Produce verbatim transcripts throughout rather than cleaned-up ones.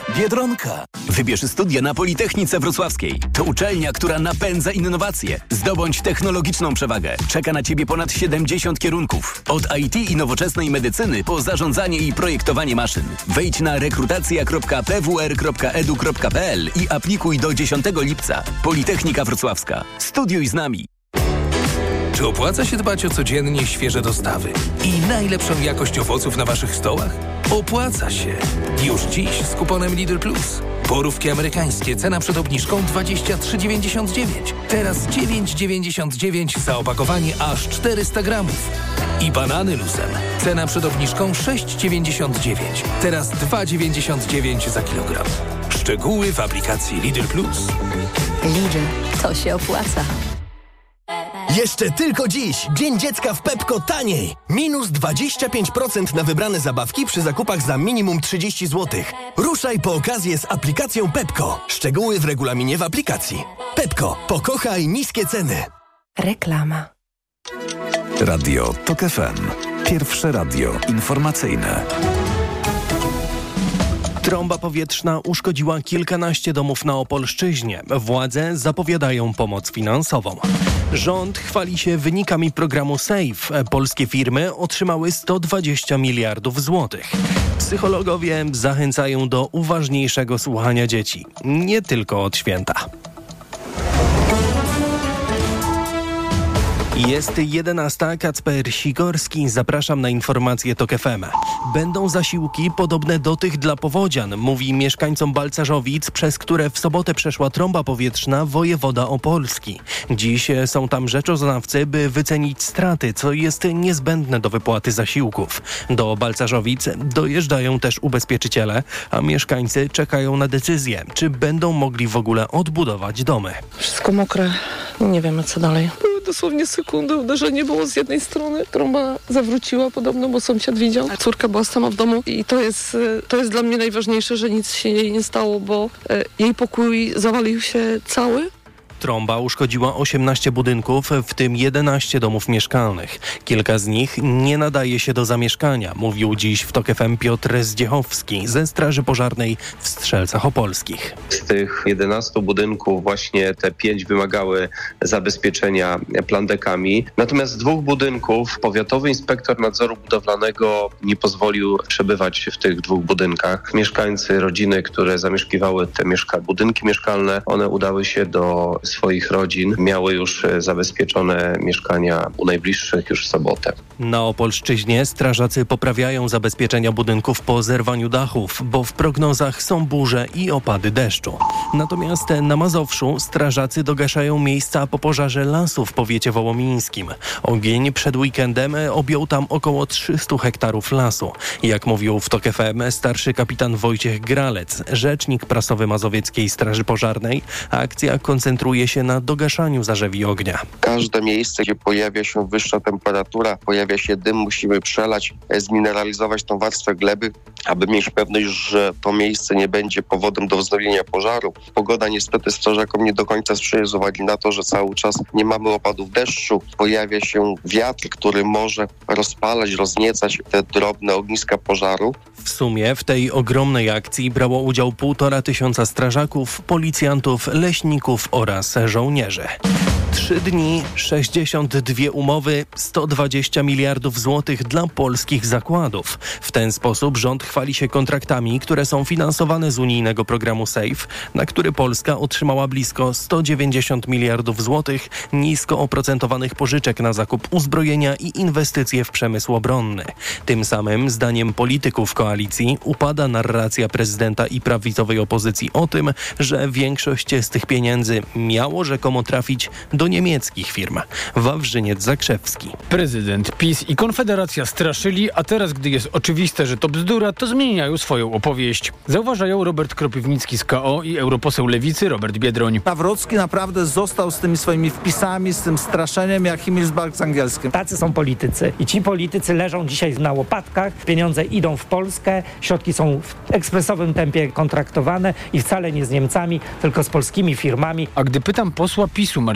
Biedronka. Wybierz studia na Politechnice Wrocławskiej. To uczelnia, która napędza innowacje. Zdobądź technologiczną przewagę. Czeka na Ciebie ponad siedemdziesiąt kierunków. Od I T i nowoczesnej medycyny po zarządzanie i projektowanie maszyn. Wejdź na rekrutacja kropka p w r kropka e d u kropka p l i aplikuj do dziesiątego lipca. Politechnika Wrocławska. Studiuj z nami. Czy opłaca się dbać o codziennie świeże dostawy i najlepszą jakość owoców na Waszych stołach? Opłaca się. Już dziś z kuponem Lidl Plus. Borówki amerykańskie, cena przed obniżką dwadzieścia trzy dziewięćdziesiąt dziewięć. Teraz dziewięć dziewięćdziesiąt dziewięć za opakowanie aż czterysta gramów. I banany luzem. Cena przed obniżką sześć dziewięćdziesiąt dziewięć. Teraz dwa dziewięćdziesiąt dziewięć za kilogram. Szczegóły w aplikacji Lidl Plus. Lidl, to się opłaca. Jeszcze tylko dziś. Dzień Dziecka w Pepko taniej. Minus dwadzieścia pięć procent na wybrane zabawki przy zakupach za minimum trzydzieści złotych. Ruszaj po okazję z aplikacją Pepko. Szczegóły w regulaminie w aplikacji. Pepko. Pokochaj niskie ceny. Reklama. Radio TOK F M. Pierwsze radio informacyjne. Trąba powietrzna uszkodziła kilkanaście domów na Opolszczyźnie. Władze zapowiadają pomoc finansową. Rząd chwali się wynikami programu SAFE. Polskie firmy otrzymały sto dwadzieścia miliardów złotych. Psychologowie zachęcają do uważniejszego słuchania dzieci. Nie tylko od święta. Jest jedenasta. Kacper Sikorski. Zapraszam na informacje TOK F M. Będą zasiłki podobne do tych dla powodzian, mówi mieszkańcom Balcarzowic, przez które w sobotę przeszła trąba powietrzna wojewoda opolski. Dziś są tam rzeczoznawcy, by wycenić straty, co jest niezbędne do wypłaty zasiłków. Do Balcarzowic dojeżdżają też ubezpieczyciele, a mieszkańcy czekają na decyzję, czy będą mogli w ogóle odbudować domy. Wszystko mokre, nie wiemy co dalej. Dosłownie sekundę uderzenie było z jednej strony. Trąba zawróciła podobno, bo sąsiad widział. Córka była sama w domu i to jest, to jest dla mnie najważniejsze, że nic się jej nie stało, bo jej pokój zawalił się cały. Trąba uszkodziła osiemnaście budynków, w tym jedenaście domów mieszkalnych. Kilka z nich nie nadaje się do zamieszkania, mówił dziś w TOK F M Piotr Zdziechowski ze Straży Pożarnej w Strzelcach Opolskich. Z tych jedenastu budynków właśnie te pięć wymagały zabezpieczenia plandekami. Natomiast z dwóch budynków powiatowy inspektor nadzoru budowlanego nie pozwolił przebywać w tych dwóch budynkach. Mieszkańcy, rodziny, które zamieszkiwały te mieszka- budynki mieszkalne, one udały się do swoich rodzin, miały już zabezpieczone mieszkania u najbliższych już w sobotę. Na Opolszczyźnie strażacy poprawiają zabezpieczenia budynków po zerwaniu dachów, bo w prognozach są burze i opady deszczu. Natomiast na Mazowszu strażacy dogaszają miejsca po pożarze lasu w powiecie wołomińskim. Ogień przed weekendem objął tam około trzysta hektarów lasu. Jak mówił w TOK F M starszy kapitan Wojciech Gralec, rzecznik prasowy Mazowieckiej Straży Pożarnej, akcja koncentruje się na dogaszaniu zarzewi ognia. Każde miejsce, gdzie pojawia się wyższa temperatura, pojawia się dym, musimy przelać, zmineralizować tą warstwę gleby, aby mieć pewność, że to miejsce nie będzie powodem do wznowienia pożaru. Pogoda niestety strażakom nie do końca sprzyja z uwagi na to, że cały czas nie mamy opadów deszczu. Pojawia się wiatr, który może rozpalać, rozniecać te drobne ogniska pożaru. W sumie w tej ogromnej akcji brało udział półtora tysiąca strażaków, policjantów, leśników oraz żołnierzy. Trzy dni, sześćdziesiąt dwie umowy, sto dwadzieścia miliardów złotych dla polskich zakładów. W ten sposób rząd chwali się kontraktami, które są finansowane z unijnego programu SAFE, na który Polska otrzymała blisko sto dziewięćdziesiąt miliardów złotych nisko oprocentowanych pożyczek na zakup uzbrojenia i inwestycje w przemysł obronny. Tym samym, zdaniem polityków koalicji, upada narracja prezydenta i prawicowej opozycji o tym, że większość z tych pieniędzy miało rzekomo trafić do niemieckich firm. Wawrzyniec Zakrzewski. Prezydent, PiS i Konfederacja straszyli, a teraz, gdy jest oczywiste, że to bzdura, to zmieniają swoją opowieść. Zauważają Robert Kropiwnicki z K O i europoseł Lewicy Robert Biedroń. Nawrocki naprawdę został z tymi swoimi wpisami, z tym straszeniem jak Himmelsberg z angielskim. Tacy są politycy i ci politycy leżą dzisiaj na łopatkach, pieniądze idą w Polskę, środki są w ekspresowym tempie kontraktowane i wcale nie z Niemcami, tylko z polskimi firmami. A gdy pytam posła PiSu Marcina Chorała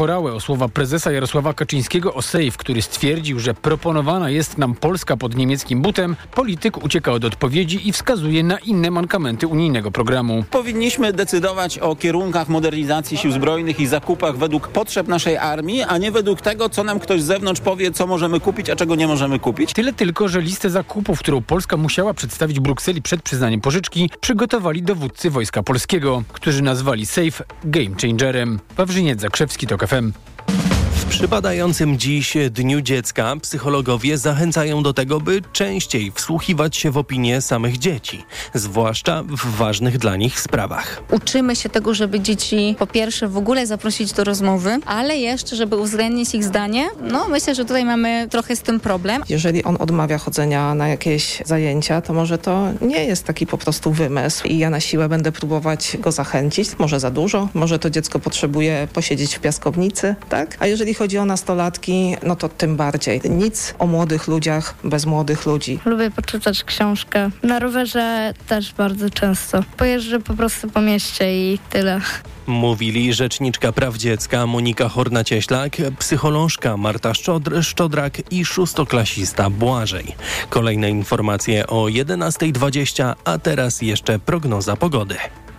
Horałę o słowa prezesa Jarosława Kaczyńskiego o sejf, który stwierdził, że proponowana jest nam Polska pod niemieckim butem, polityk ucieka od odpowiedzi i wskazuje na inne mankamenty unijnego programu. Powinniśmy decydować o kierunkach modernizacji sił zbrojnych i zakupach według potrzeb naszej armii, a nie według tego, co nam ktoś z zewnątrz powie, co możemy kupić, a czego nie możemy kupić. Tyle tylko, że listę zakupów, którą Polska musiała przedstawić Brukseli przed przyznaniem pożyczki, przygotowali dowódcy Wojska Polskiego, którzy nazwali sejf game changerem. Wawrzyniec Zakrzewski, TOK F M. W przypadającym dziś Dniu Dziecka psychologowie zachęcają do tego, by częściej wsłuchiwać się w opinie samych dzieci, zwłaszcza w ważnych dla nich sprawach. Uczymy się tego, żeby dzieci po pierwsze w ogóle zaprosić do rozmowy, ale jeszcze, żeby uwzględnić ich zdanie. No myślę, że tutaj mamy trochę z tym problem. Jeżeli on odmawia chodzenia na jakieś zajęcia, to może to nie jest taki po prostu wymysł i ja na siłę będę próbować go zachęcić. Może za dużo, może to dziecko potrzebuje posiedzieć w piaskownicy, tak? A jeżeli chodzi o nastolatki, no to tym bardziej. Nic o młodych ludziach bez młodych ludzi. Lubię poczytać książkę. Na rowerze też bardzo często. Pojeżdżę po prostu po mieście i tyle. Mówili rzeczniczka praw dziecka Monika Horna-Cieślak, psycholożka Marta Szczodr, Szczodrak i szóstoklasista Błażej. Kolejne informacje o jedenasta dwadzieścia, a teraz jeszcze prognoza pogody.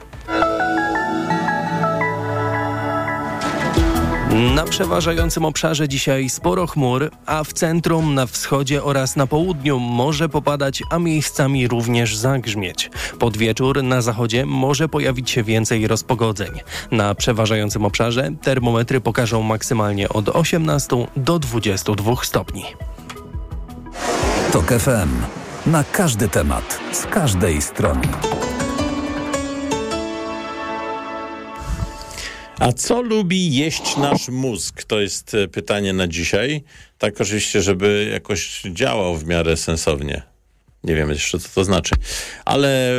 Na przeważającym obszarze dzisiaj sporo chmur, a w centrum, na wschodzie oraz na południu może popadać, a miejscami również zagrzmieć. Pod wieczór na zachodzie może pojawić się więcej rozpogodzeń. Na przeważającym obszarze termometry pokażą maksymalnie od osiemnastu do dwudziestu dwóch stopni. TOK F M. Na każdy temat, z każdej strony. A co lubi jeść nasz mózg? To jest pytanie na dzisiaj. Tak oczywiście, żeby jakoś działał w miarę sensownie. Nie wiem jeszcze, co to znaczy. Ale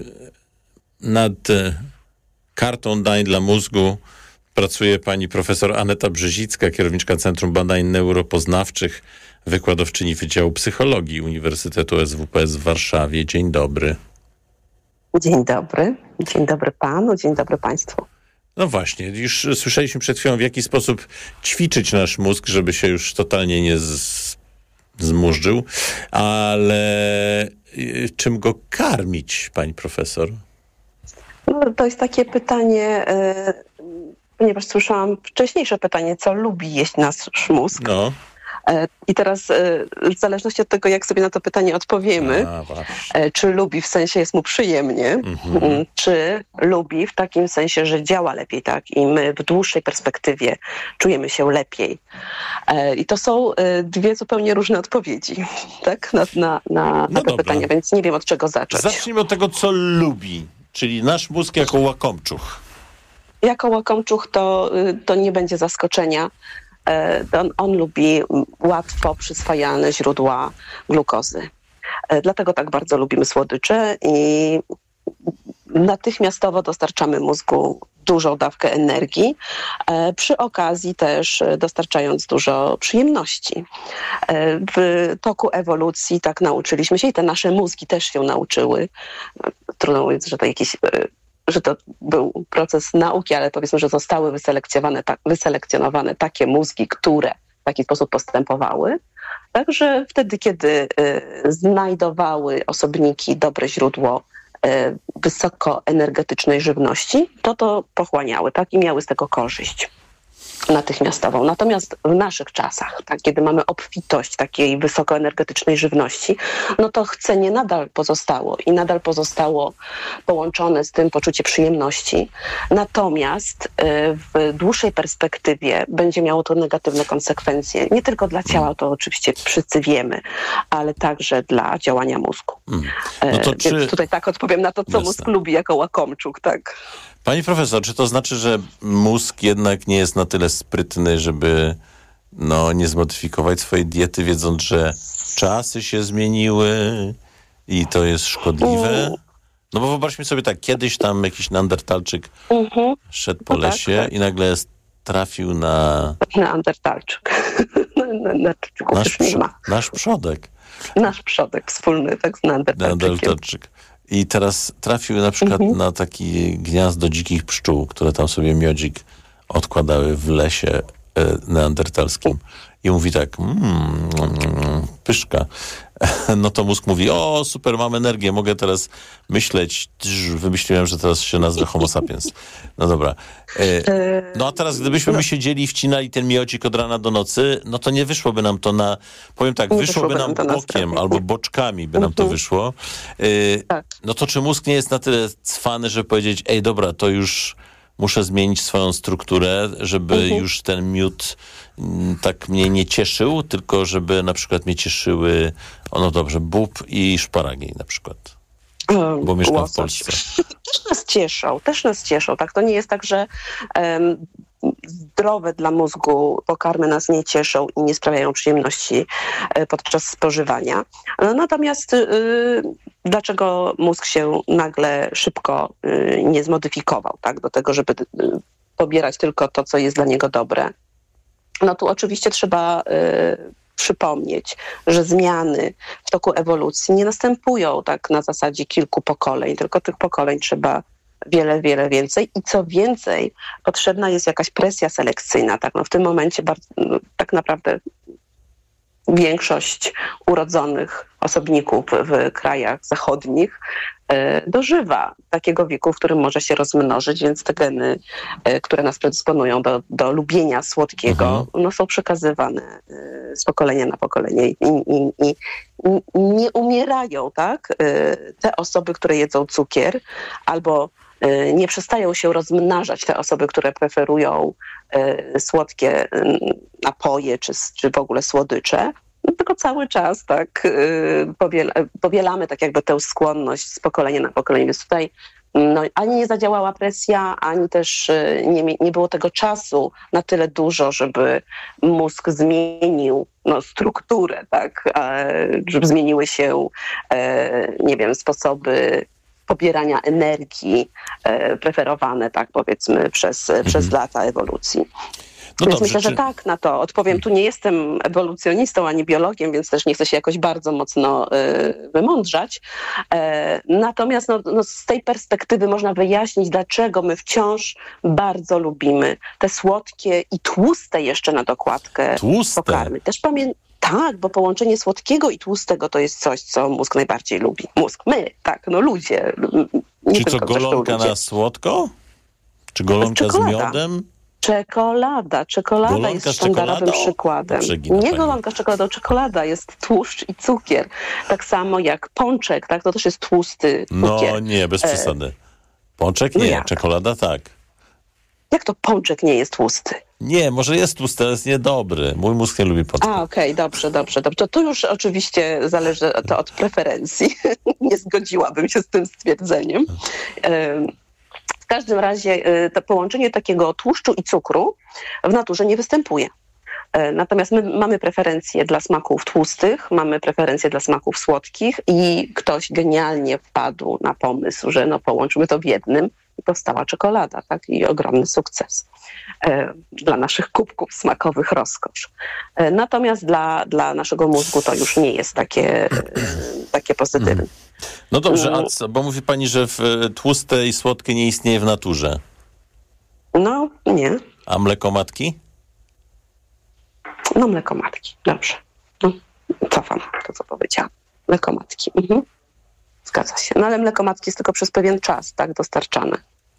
nad kartą dań dla mózgu pracuje pani profesor Aneta Brzezicka, kierowniczka Centrum Badań Neuropoznawczych, wykładowczyni Wydziału Psychologii Uniwersytetu S W P S w Warszawie. Dzień dobry. Dzień dobry. Dzień dobry panu, dzień dobry państwu. No właśnie, już słyszeliśmy przed chwilą, w jaki sposób ćwiczyć nasz mózg, żeby się już totalnie nie z, zmurzył, ale czym go karmić, pani profesor? No, to jest takie pytanie, yy, ponieważ słyszałam wcześniejsze pytanie, co lubi jeść nasz mózg. No. I teraz w zależności od tego, jak sobie na to pytanie odpowiemy, A, czy lubi w sensie jest mu przyjemnie, mhm. czy lubi w takim sensie, że działa lepiej, tak? I my w dłuższej perspektywie czujemy się lepiej. I to są dwie zupełnie różne odpowiedzi, tak? Na, na, na no tego pytania, więc nie wiem, od czego zacząć. Zacznijmy od tego, co lubi, czyli nasz mózg jako łakomczuch. Jako łakomczuch to, to nie będzie zaskoczenia. On, on lubi łatwo przyswajane źródła glukozy. Dlatego tak bardzo lubimy słodycze i natychmiastowo dostarczamy mózgu dużą dawkę energii, przy okazji też dostarczając dużo przyjemności. W toku ewolucji tak nauczyliśmy się i te nasze mózgi też się nauczyły. Trudno mówić, że to jakiś... że to był proces nauki, ale powiedzmy, że zostały wyselekcjonowane, ta, wyselekcjonowane takie mózgi, które w taki sposób postępowały. Także wtedy, kiedy y, znajdowały osobniki dobre źródło y, wysokoenergetycznej żywności, to to pochłaniały, tak, i miały z tego korzyść natychmiastową. Natomiast w naszych czasach, tak, kiedy mamy obfitość takiej wysokoenergetycznej żywności, no to chcenie nadal pozostało i nadal pozostało połączone z tym poczucie przyjemności. Natomiast y, w dłuższej perspektywie będzie miało to negatywne konsekwencje. Nie tylko dla ciała, to oczywiście wszyscy wiemy, ale także dla działania mózgu. Mm. No to y, czy... Więc tutaj tak odpowiem na to, co Jasne. mózg lubi jako łakomczuk, tak. Pani profesor, czy to znaczy, że mózg jednak nie jest na tyle sprytny, żeby no, nie zmodyfikować swojej diety, wiedząc, że czasy się zmieniły i to jest szkodliwe? No bo wyobraźmy sobie tak, kiedyś tam jakiś neandertalczyk uh-huh. szedł po no lesie tak, tak. i nagle trafił na... Neandertalczyk. na, na nasz, nie ma. nasz przodek. Nasz przodek wspólny, tak z neandertalczykiem. Neandertalczyk. I teraz trafił na przykład mhm. na takie gniazdo dzikich pszczół, które tam sobie miodzik odkładały w lesie. neandertalskim i mówi tak, mmm, pyszka. No to mózg mówi, o super, mam energię, mogę teraz myśleć. Wymyśliłem, że teraz się nazwę Homo sapiens. No dobra. No a teraz gdybyśmy my siedzieli i wcinali ten miodzik od rana do nocy, no to nie wyszłoby nam to na, powiem tak, wyszłoby nam bokiem albo boczkami by nam to wyszło. No to czy mózg nie jest na tyle cwany, żeby powiedzieć, ej dobra, to już muszę zmienić swoją strukturę, żeby mhm. już ten miód tak mnie nie cieszył, tylko żeby na przykład mnie cieszyły, o no dobrze, bób i szparagi na przykład. Bo mieszkam Łosoś. w Polsce. Też nas cieszą, też nas cieszą. Tak? To nie jest tak, że um, zdrowe dla mózgu pokarmy nas nie cieszą i nie sprawiają przyjemności podczas spożywania. No, natomiast y, dlaczego mózg się nagle szybko y, nie zmodyfikował, tak? Do tego, żeby y, pobierać tylko to, co jest dla niego dobre? No tu oczywiście trzeba y, przypomnieć, że zmiany w toku ewolucji nie następują tak na zasadzie kilku pokoleń, tylko tych pokoleń trzeba wiele, wiele więcej i co więcej, potrzebna jest jakaś presja selekcyjna. Tak? No w tym momencie bardzo, no, tak naprawdę większość urodzonych osobników w krajach zachodnich e, dożywa takiego wieku, w którym może się rozmnożyć, więc te geny, e, które nas predysponują do, do lubienia słodkiego, mhm. no, są przekazywane e, z pokolenia na pokolenie i, i, i, i nie umierają, tak? E, te osoby, które jedzą cukier, albo e, nie przestają się rozmnażać te osoby, które preferują e, słodkie e, napoje, czy, czy w ogóle słodycze, tylko cały czas tak yy, powiela, powielamy tak jakby tę skłonność z pokolenia na pokolenie. Więc tutaj no, ani nie zadziałała presja, ani też yy, nie, nie było tego czasu na tyle dużo, żeby mózg zmienił no, strukturę, tak, e, żeby zmieniły się e, nie wiem, sposoby pobierania energii e, preferowane, tak powiedzmy, przez, mhm. przez lata ewolucji. No więc dobrze, myślę, czy... że tak na to odpowiem. Tu nie jestem ewolucjonistą ani biologiem, więc też nie chcę się jakoś bardzo mocno y, wymądrzać. E, natomiast no, no, z tej perspektywy można wyjaśnić, dlaczego my wciąż bardzo lubimy te słodkie i tłuste jeszcze na dokładkę tłuste. pokarmy. Też pamię... Tak, bo połączenie słodkiego i tłustego to jest coś, co mózg najbardziej lubi. Mózg, my, tak, no ludzie. Nie Czy co, golonka na słodko? Czy golonka z miodem? Czekolada. Czekolada golonka jest sztandarowym przykładem. Nie pani. golonka z czekoladą, czekolada jest tłuszcz i cukier. Tak samo jak pączek, tak? To też jest tłusty cukier. No nie, bez przesady. Pączek nie, jak? Czekolada tak. Jak to pączek nie jest tłusty? Nie, może jest tłusty, ale jest niedobry. Mój mózg nie lubi pączka. A, okej, okay, dobrze, dobrze, dobrze. To już oczywiście zależy to od preferencji. Nie zgodziłabym się z tym stwierdzeniem. W każdym razie to połączenie takiego tłuszczu i cukru w naturze nie występuje. Natomiast my mamy preferencje dla smaków tłustych, mamy preferencje dla smaków słodkich i ktoś genialnie wpadł na pomysł, że no połączmy to w jednym i powstała czekolada, tak? I ogromny sukces e, dla naszych kubków smakowych rozkosz. E, natomiast dla, dla naszego mózgu to już nie jest takie, e, takie pozytywne. No dobrze, a co, bo mówi pani, że w, tłuste i słodkie nie istnieje w naturze. No, nie. A mleko matki? No, mleko matki, dobrze. No, cofam to, co powiedziałam. Mleko matki. Mhm. Zgadza się. No ale mleko matki jest tylko przez pewien czas, tak, dostarczane.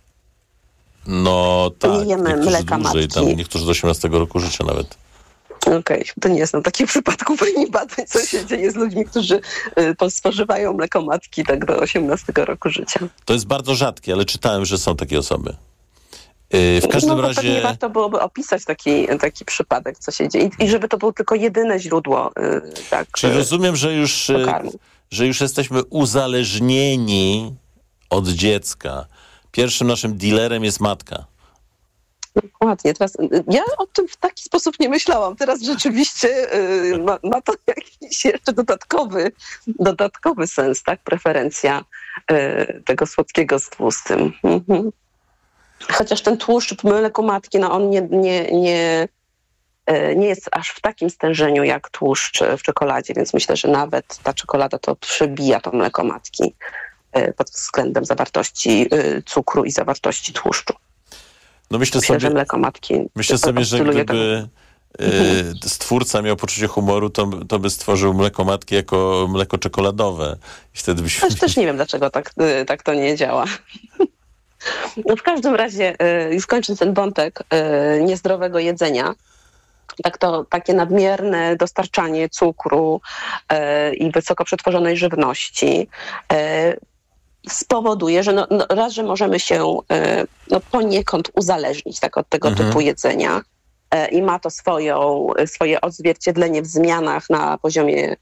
No tak, nie jemy mleka dłużej, matki. Tam niektórzy do osiemnastego roku życia nawet. Okej, okay. To nie znam takich przypadków ani badań, co się dzieje z ludźmi, którzy y, spożywają mleko matki tak do osiemnastego roku życia. To jest bardzo rzadkie, ale czytałem, że są takie osoby. Yy, w każdym no, razie... Nie warto byłoby opisać taki, taki przypadek, co się dzieje. I, i żeby to było tylko jedyne źródło. Yy, tak, Czyli rozumiem, że już, yy, że już jesteśmy uzależnieni od dziecka. Pierwszym naszym dealerem jest matka. Dokładnie. Teraz, ja o tym w taki sposób nie myślałam. Teraz rzeczywiście yy, ma, ma to jakiś jeszcze dodatkowy, dodatkowy sens, tak? Preferencja yy, tego słodkiego z tłustym. Mhm. Chociaż ten tłuszcz w mleku matki, no on nie, nie, nie, nie jest aż w takim stężeniu jak tłuszcz w czekoladzie, więc myślę, że nawet ta czekolada to przebija to mleko matki pod względem zawartości cukru i zawartości tłuszczu. No myślę, myślę sobie, że mleko matki myślę sobie, że gdyby y, stwórca miał poczucie humoru, to, to by stworzył mleko matki jako mleko czekoladowe. I wtedy byśmy... Też, też nie wiem, dlaczego tak, tak to nie działa. No w każdym razie, już kończąc ten wątek niezdrowego jedzenia, tak to takie nadmierne dostarczanie cukru i wysoko przetworzonej żywności spowoduje, że no, no raz, że możemy się no, poniekąd uzależnić tak, od tego mhm. typu jedzenia i ma to swoją, swoje odzwierciedlenie w zmianach na poziomie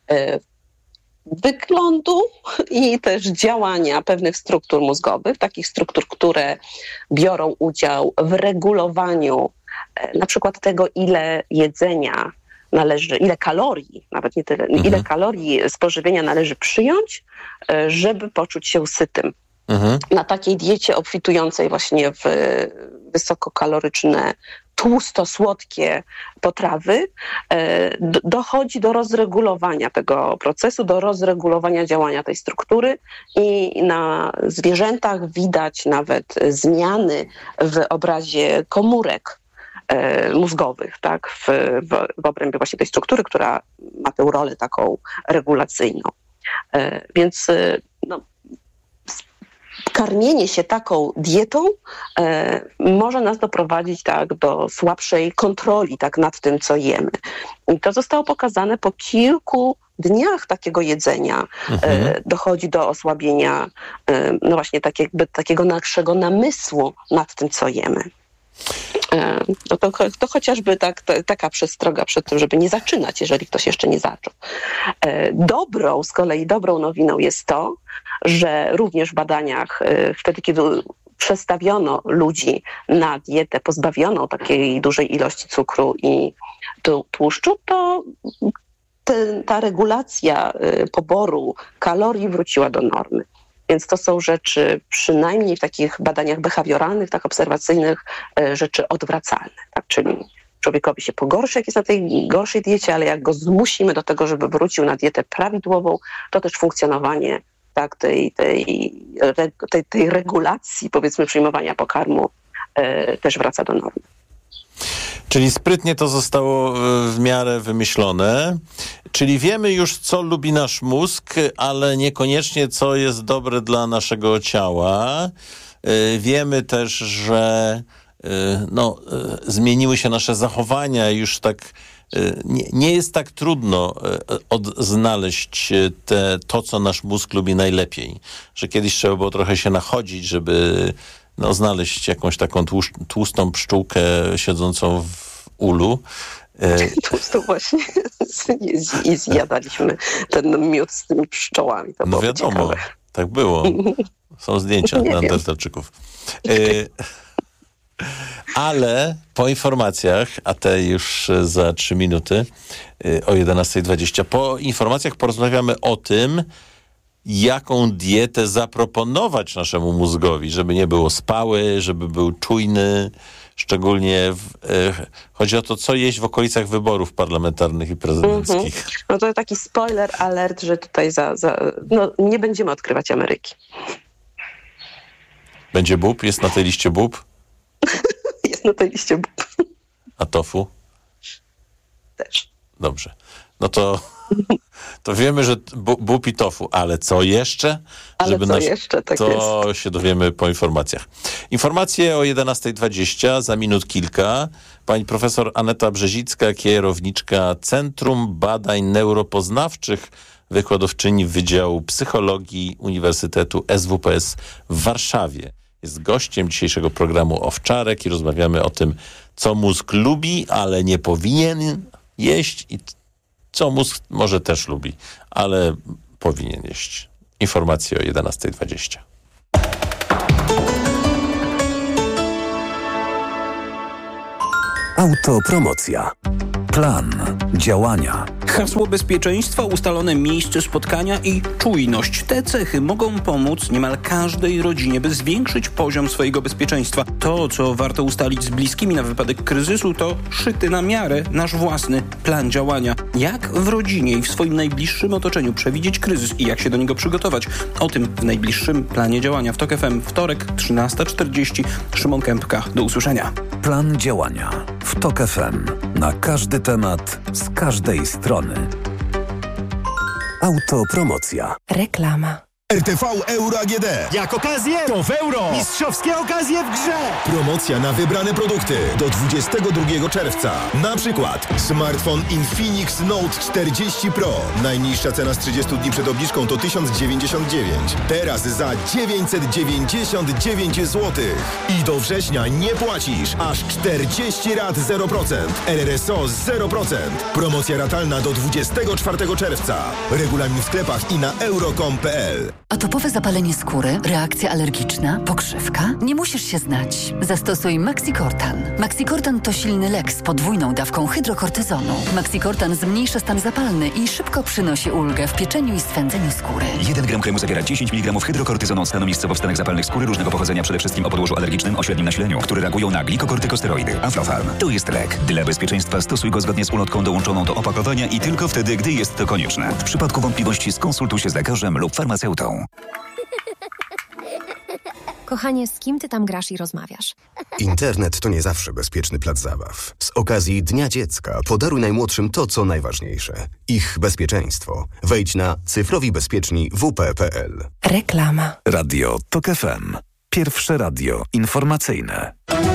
wyglądu i też działania pewnych struktur mózgowych, takich struktur, które biorą udział w regulowaniu na przykład tego, ile jedzenia należy, ile kalorii, nawet nie tyle, mhm. ile kalorii spożywienia należy przyjąć, żeby poczuć się sytym. Mhm. Na takiej diecie obfitującej właśnie w wysokokaloryczne, tłusto-słodkie potrawy dochodzi do rozregulowania tego procesu, do rozregulowania działania tej struktury i na zwierzętach widać nawet zmiany w obrazie komórek mózgowych, tak, w, w, w obrębie właśnie tej struktury, która ma tę rolę taką regulacyjną. Więc no, karmienie się taką dietą e, może nas doprowadzić tak do słabszej kontroli tak nad tym, co jemy. I to zostało pokazane po kilku dniach takiego jedzenia. Mhm. E, dochodzi do osłabienia e, no właśnie tak jakby, takiego naszego namysłu nad tym, co jemy. No to, to chociażby tak, to, taka przestroga przed tym, żeby nie zaczynać, jeżeli ktoś jeszcze nie zaczął. Dobrą, z kolei dobrą nowiną jest to, że również w badaniach, wtedy kiedy przestawiono ludzi na dietę pozbawioną takiej dużej ilości cukru i tłuszczu, to te, ta regulacja poboru kalorii wróciła do normy. Więc to są rzeczy, przynajmniej w takich badaniach behawioralnych, tak obserwacyjnych, rzeczy odwracalne. Tak? Czyli człowiekowi się pogorszy, jak jest na tej gorszej diecie, ale jak go zmusimy do tego, żeby wrócił na dietę prawidłową, to też funkcjonowanie tak, tej, tej, tej, tej regulacji, powiedzmy, przyjmowania pokarmu e, też wraca do normy. Czyli sprytnie to zostało w miarę wymyślone. Czyli wiemy już, co lubi nasz mózg, ale niekoniecznie, co jest dobre dla naszego ciała. Wiemy też, że no, zmieniły się nasze zachowania i już tak nie, nie jest tak trudno odnaleźć te, to, co nasz mózg lubi najlepiej. Że kiedyś trzeba było trochę się nachodzić, żeby no, znaleźć jakąś taką tłusz, tłustą pszczółkę siedzącą w ulu. Tłustą właśnie i zjadaliśmy ten miód z tymi pszczołami. To no wiadomo, ciekawe. Tak było. Są zdjęcia neandertalczyków. Y- ale po informacjach, a te już za trzy minuty y- o jedenasta dwadzieścia, po informacjach porozmawiamy o tym, jaką dietę zaproponować naszemu mózgowi, żeby nie było spały, żeby był czujny, szczególnie w, e, chodzi o to, co jeść w okolicach wyborów parlamentarnych i prezydenckich. Mm-hmm. No to taki spoiler alert, że tutaj za, za, no, nie będziemy odkrywać Ameryki. Będzie bób? Jest na tej liście bób? Jest na tej liście bób. A tofu? Też. Dobrze. No to, to wiemy, że bób i tofu, ale co jeszcze? Ale Żeby co nasz, jeszcze? Tak to jest. się dowiemy po informacjach. Informacje o jedenasta dwadzieścia, za minut kilka. Pani profesor Aneta Brzezicka, kierowniczka Centrum Badań Neuropoznawczych, wykładowczyni Wydziału Psychologii Uniwersytetu S W P S w Warszawie. Jest gościem dzisiejszego programu Owczarek i rozmawiamy o tym, co mózg lubi, ale nie powinien jeść i co mózg może też lubi, ale powinien jeść. Informacje o jedenasta dwadzieścia. Autopromocja. Plan działania. Hasło bezpieczeństwa, ustalone miejsce spotkania i czujność. Te cechy mogą pomóc niemal każdej rodzinie, by zwiększyć poziom swojego bezpieczeństwa. To, co warto ustalić z bliskimi na wypadek kryzysu, to szyty na miarę nasz własny plan działania. Jak w rodzinie i w swoim najbliższym otoczeniu przewidzieć kryzys i jak się do niego przygotować? O tym w najbliższym planie działania w TOK F M. Wtorek, trzynasta czterdzieści. Szymon Kępka. Do usłyszenia. Plan działania w TOK F M. Na każdy temat, z każdej strony. Autopromocja. Reklama. R T V Euro A G D. Jak okazję, to w euro. Mistrzowskie okazje w grze. Promocja na wybrane produkty do dwudziestego drugiego czerwca. Na przykład smartfon Infinix Note czterdzieści Pro. Najniższa cena z trzydziestu dni przed obniżką to tysiąc dziewięćdziesiąt dziewięć. Teraz za dziewięćset dziewięćdziesiąt dziewięć złotych. I do września nie płacisz. Aż czterdzieści rat zero procent. R R S O zero procent. Promocja ratalna do dwudziestego czwartego czerwca. Regulamin w sklepach i na euro kropka com kropka p l. Atopowe zapalenie skóry, reakcja alergiczna, pokrzywka? Nie musisz się znać. Zastosuj Maxicortan. Maxicortan to silny lek z podwójną dawką hydrokortyzonu. Maxicortan zmniejsza stan zapalny i szybko przynosi ulgę w pieczeniu i swędzeniu skóry. jeden gram kremu zawiera dziesięć miligramów hydrokortyzonu stanu miejscowo w stanach zapalnych skóry różnego pochodzenia, przede wszystkim o podłożu alergicznym o średnim nasileniu, które reagują na glikokortykosteroidy. Aflofarm. To jest lek. Dla bezpieczeństwa stosuj go zgodnie z ulotką dołączoną do opakowania i tylko wtedy, gdy jest to konieczne. W przypadku wątpliwości skonsultuj się z lekarzem lub farmaceutą. Kochanie, z kim ty tam grasz i rozmawiasz? Internet to nie zawsze bezpieczny plac zabaw. Z okazji Dnia Dziecka podaruj najmłodszym to, co najważniejsze. Ich bezpieczeństwo. Wejdź na cyfrowi bezpieczni w p kropka p l. Reklama. Radio TOK F M. Pierwsze radio informacyjne.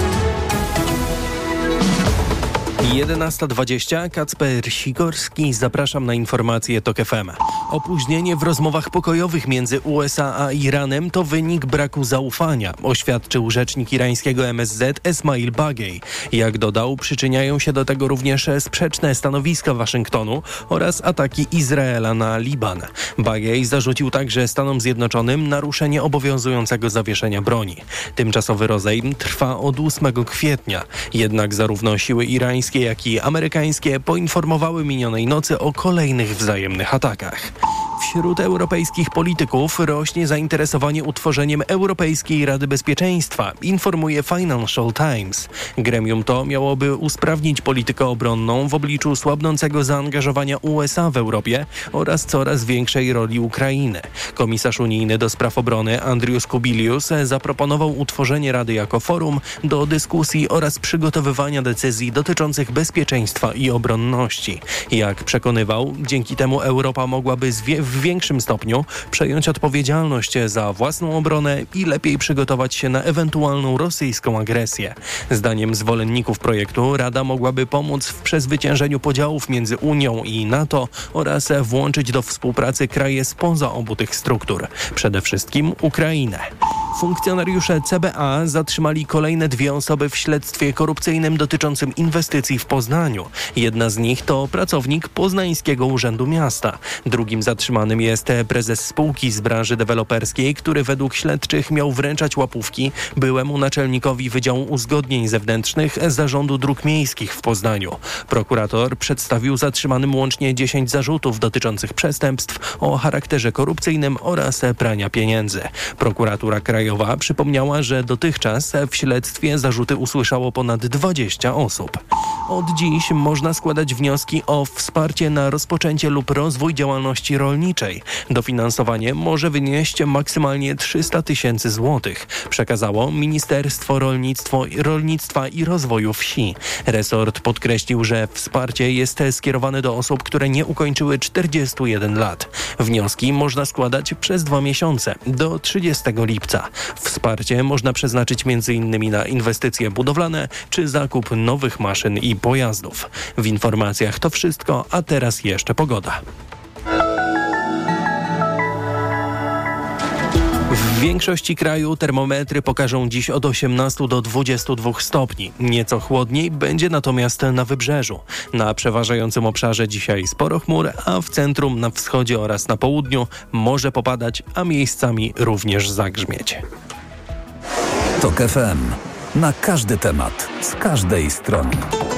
jedenasta dwadzieścia. Kacper Sikorski. Zapraszam na informacje TOK F M. Opóźnienie w rozmowach pokojowych między U S A a Iranem to wynik braku zaufania, oświadczył rzecznik irańskiego M S Z Esmail Bagej. Jak dodał, przyczyniają się do tego również sprzeczne stanowiska Waszyngtonu oraz ataki Izraela na Liban. Bagej zarzucił także Stanom Zjednoczonym naruszenie obowiązującego zawieszenia broni. Tymczasowy rozejm trwa od ósmego kwietnia. Jednak zarówno siły irańskie, jak i amerykańskie poinformowały minionej nocy o kolejnych wzajemnych atakach. Wśród europejskich polityków rośnie zainteresowanie utworzeniem Europejskiej Rady Bezpieczeństwa, informuje Financial Times. Gremium to miałoby usprawnić politykę obronną w obliczu słabnącego zaangażowania U S A w Europie oraz coraz większej roli Ukrainy. Komisarz unijny do spraw obrony Andrius Kubilius zaproponował utworzenie Rady jako forum do dyskusji oraz przygotowywania decyzji dotyczących bezpieczeństwa i obronności. Jak przekonywał, dzięki temu Europa mogłaby zwie- w większym stopniu przejąć odpowiedzialność za własną obronę i lepiej przygotować się na ewentualną rosyjską agresję. Zdaniem zwolenników projektu Rada mogłaby pomóc w przezwyciężeniu podziałów między Unią i NATO oraz włączyć do współpracy kraje spoza obu tych struktur, przede wszystkim Ukrainę. Funkcjonariusze C B A zatrzymali kolejne dwie osoby w śledztwie korupcyjnym dotyczącym inwestycji w Poznaniu. Jedna z nich to pracownik Poznańskiego Urzędu Miasta. Drugim zatrzymanym jest prezes spółki z branży deweloperskiej, który według śledczych miał wręczać łapówki byłemu naczelnikowi Wydziału Uzgodnień Zewnętrznych Zarządu Dróg Miejskich w Poznaniu. Prokurator przedstawił zatrzymanym łącznie dziesięć zarzutów dotyczących przestępstw o charakterze korupcyjnym oraz prania pieniędzy. Prokuratura Krajowa przypomniała, że dotychczas w śledztwie zarzuty usłyszało ponad dwadzieścia osób. Od dziś można składać wnioski o wsparcie na rozpoczęcie lub rozwój działalności rolniczej. Dofinansowanie może wynieść maksymalnie trzysta tysięcy złotych, przekazało Ministerstwo Rolnictwo, Rolnictwa i Rozwoju Wsi. Resort podkreślił, że wsparcie jest skierowane do osób, które nie ukończyły czterdziestu jeden lat. Wnioski można składać przez dwa miesiące, do trzydziestego lipca. Wsparcie można przeznaczyć między innymi na inwestycje budowlane czy zakup nowych maszyn i pojazdów. W informacjach to wszystko, a teraz jeszcze pogoda. W większości kraju termometry pokażą dziś od osiemnastu do dwudziestu dwóch stopni. Nieco chłodniej będzie natomiast na wybrzeżu. Na przeważającym obszarze dzisiaj sporo chmur, a w centrum, na wschodzie oraz na południu może popadać, a miejscami również zagrzmieć. TOK F M. Na każdy temat, z każdej strony.